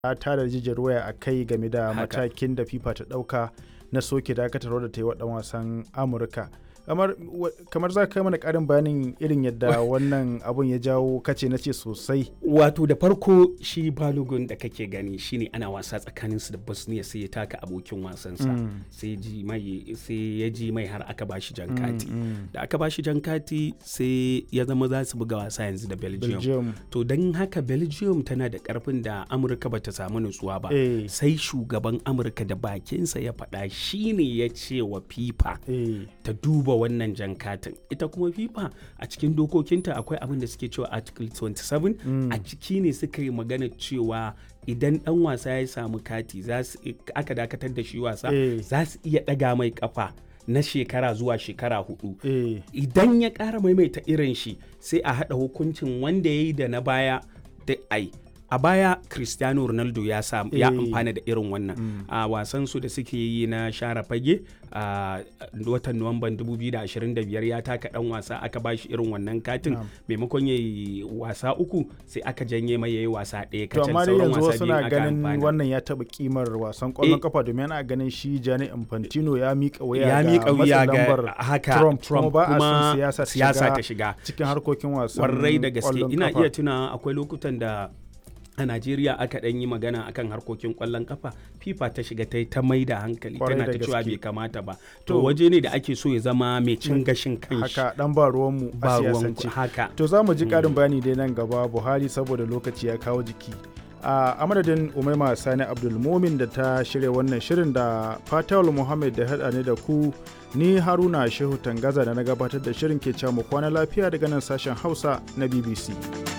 ta tada jijiyar waya a kai game da Haka. matakin da FIFA ta ɗauka na soke dakatarwa da ta yi wa ɗan wasan Amurka. Kamar za ka kai mana ƙarin bayanin irin yadda wannan abun ya jawo kace na ce sosai. Wato da farko shi Balogun da kake gani shine ana wasa tsakaninsu da Bosnia sai ya taka abokin wasansa sai ya ji mai har aka bashi jan kati. Da aka bashi jan kati sai ya zama za su buga wasa yanzu da Belgium. To don haka Belgium tana da karfin da Amurka ba ta samu nutsuwa ba. Sai shugaban Amurka da bakinsa ya faɗa shine ya ce wa FIFA ta duba wannan jan katin. Ita kuma FIFA a cikin dokokinta akwai abin da suke cewa Article 27 a ciki ne suka yi magana cewa idan dan wasa ya samu kati aka dakatar da shi wasa za su iya daga mai kafa na shekara zuwa shekara 4. Idan ya ƙara maimaita irin shi sai a haɗa hukuncin wanda ya yi da na baya da a baya Cristiano Ronaldo ya amfana da irin wannan a wasan su da suke yi na share fage a watan Nuwamban 2025 ya taka dan wasa aka bashi irin wannan katin maimakon yayi wasa 3 sai aka janye mai yayi wasa 1 kacal. To amma yanzu wasu na ganin wannan ya taba kimar wasan kwallon kafa domin ana ganin shi Gianni Infantino ya mika wuya ga Trump kuma siyasa ta shiga cikin harkokin wasan kwarai da gaske. Ina iya tuna akwai lokutan da a Najeriya aka ɗan yi magana akan harkokin ƙwallon kafa FIFA ta shiga ta mai da hankali tana ta cewa bai kamata ba. To waje ne da ake so ya zama mai cin gashin kanshi. Haka dan ba ruwanmu a siyasance. Haka. To za mu ji ƙarin bayani dai nan gaba Buhari saboda lokaci ya kawo jiki. A madadin Umaima Sani Abdulmumin da ta shirya wannan shirin da Fatawul Muhammad da haɗa ne da ku, ni Haruna Shehu Tangaza da na gabatar da shirin ke cewa mu kwana lafiya daga nan sashen Hausa na BBC.